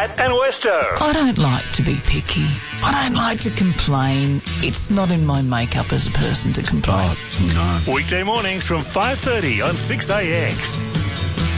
Matt and Westo. I don't like to be picky. I don't like to complain. It's not in my makeup as a person to complain. Weekday mornings from 5:30 on 6AX.